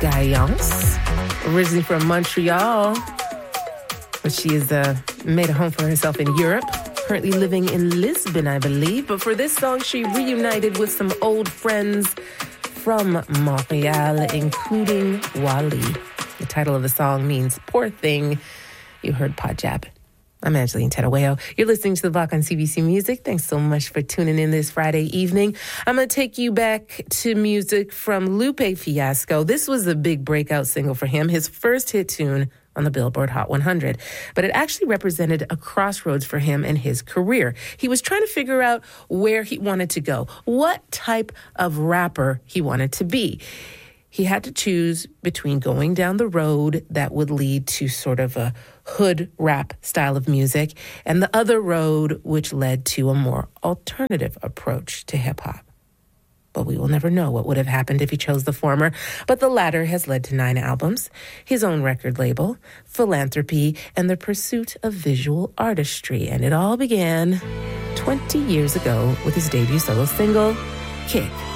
Gayance, originally from Montreal, but she has made a home for herself in Europe, currently living in Lisbon, I believe. But for this song, she reunited with some old friends from Montreal, including Wally. The title of the song means poor thing. You heard Pajab. I'm Angeline Tedaweo. You're listening to The Block on CBC Music. Thanks so much for tuning in this Friday evening. I'm going to take you back to music from Lupe Fiasco. This was a big breakout single for him, his first hit tune on the Billboard Hot 100. But it actually represented a crossroads for him in his career. He was trying to figure out where he wanted to go, what type of rapper he wanted to be. He had to choose between going down the road that would lead to sort of a hood rap style of music and the other road which led to a more alternative approach to hip hop. But we will never know what would have happened if he chose the former. But the latter has led to 9 albums, his own record label, philanthropy, and the pursuit of visual artistry. And it all began 20 years ago with his debut solo single, Kick.